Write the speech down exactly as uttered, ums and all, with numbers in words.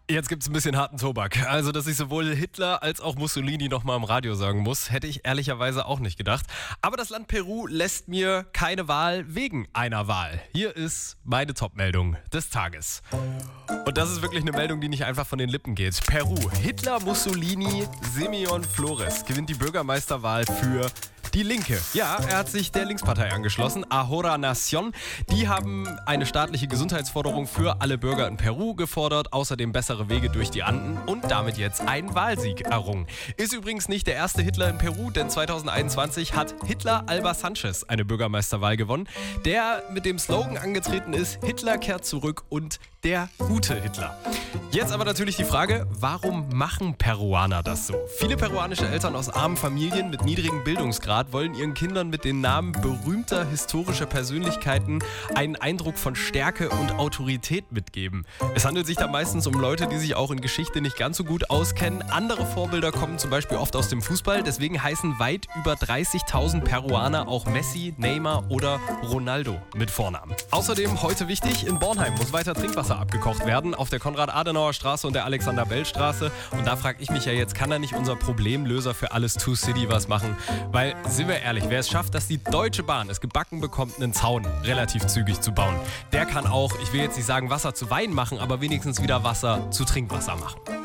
Jetzt gibt's ein bisschen harten Tobak. Also, dass ich sowohl Hitler als auch Mussolini nochmal im Radio sagen muss, hätte ich ehrlicherweise auch nicht gedacht. Aber das Land Peru lässt mir keine Wahl wegen einer Wahl. Hier ist meine Top-Meldung des Tages. Und das ist wirklich eine Meldung, die nicht einfach von den Lippen geht. Peru. Hitler, Mussolini, Simeon Flores gewinnt die Bürgermeisterwahl für die Linke. Ja, er hat sich der Linkspartei angeschlossen, Ahora Nación. Die haben eine staatliche Gesundheitsforderung für alle Bürger in Peru gefordert, außerdem bessere Wege durch die Anden und damit jetzt einen Wahlsieg errungen. Ist übrigens nicht der erste Hitler in Peru, denn zweitausendeinundzwanzig hat Hitler Alba Sanchez eine Bürgermeisterwahl gewonnen, der mit dem Slogan angetreten ist, Hitler kehrt zurück und der gute Hitler. Jetzt aber natürlich die Frage, warum machen Peruaner das so? Viele peruanische Eltern aus armen Familien mit niedrigem Bildungsgrad wollen ihren Kindern mit den Namen berühmter historischer Persönlichkeiten einen Eindruck von Stärke und Autorität mitgeben. Es handelt sich da meistens um Leute, die sich auch in Geschichte nicht ganz so gut auskennen. Andere Vorbilder kommen zum Beispiel oft aus dem Fußball, deswegen heißen weit über dreißigtausend Peruaner auch Messi, Neymar oder Ronaldo mit Vornamen. Außerdem heute wichtig, in Bornheim muss weiter Trinkwasser abgekocht werden, auf der Konrad-Adenauer-Straße und der Alexander-Bell-Straße. Und da frage ich mich ja jetzt, kann da nicht unser Problemlöser für alles Two City was machen? Weil, sind wir ehrlich, wer es schafft, dass die Deutsche Bahn es gebacken bekommt, einen Zaun relativ zügig zu bauen, der kann auch, ich will jetzt nicht sagen Wasser zu Wein machen, aber wenigstens wieder Wasser zu Trinkwasser machen.